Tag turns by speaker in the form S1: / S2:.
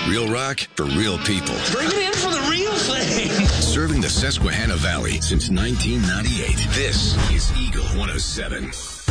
S1: Real rock for real people.
S2: Bring it in for the real thing.
S1: Serving the Susquehanna Valley since 1998. This is Eagle 107.